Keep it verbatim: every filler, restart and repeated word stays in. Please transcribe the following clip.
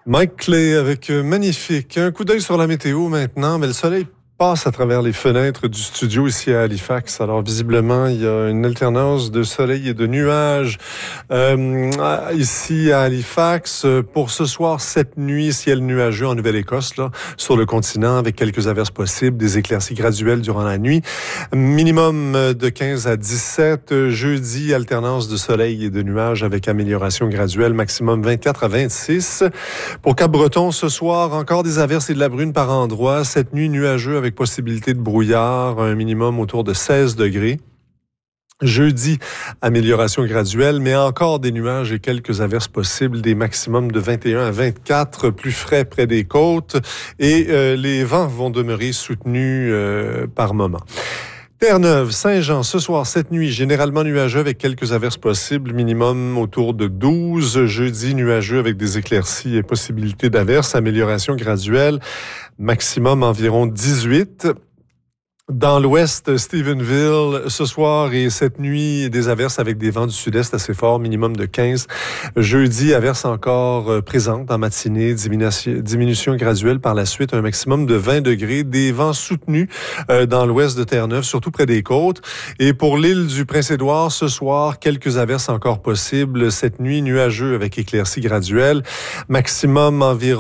Mike Clay avec Magnifique. Un coup d'œil sur la météo maintenant, mais le soleil passe à travers les fenêtres du studio ici à Halifax. Alors visiblement, il y a une alternance de soleil et de nuages euh, ici à Halifax. Pour ce soir, cette nuit, ciel nuageux en Nouvelle-Écosse, là, sur le continent, avec quelques averses possibles, des éclaircies graduelles durant la nuit. Minimum de quinze à dix-sept. Jeudi, alternance de soleil et de nuages avec amélioration graduelle, maximum vingt-quatre à vingt-six. Pour Cap-Breton, ce soir, encore des averses et de la bruine par endroits. Cette nuit, nuageux avec possibilité de brouillard, un minimum autour de seize degrés. Jeudi, amélioration graduelle, mais encore des nuages et quelques averses possibles, des maximums de vingt et un à vingt-quatre, plus frais près des côtes, et euh, les vents vont demeurer soutenus euh, par moments. Terre-Neuve, Saint-Jean, ce soir, cette nuit, généralement nuageux avec quelques averses possibles, minimum autour de douze. Jeudi, nuageux avec des éclaircies et possibilités d'averses, amélioration graduelle, maximum environ dix-huit. Dans l'ouest, Stephenville, ce soir et cette nuit, des averses avec des vents du sud-est assez forts, minimum de quinze. Jeudi, averses encore présentes en matinée, diminution, diminution graduelle par la suite, un maximum de vingt degrés, des vents soutenus euh, dans l'ouest de Terre-Neuve, surtout près des côtes. Et pour l'île du Prince-Édouard, ce soir, quelques averses encore possibles. Cette nuit, nuageux avec éclaircies graduelles, maximum environ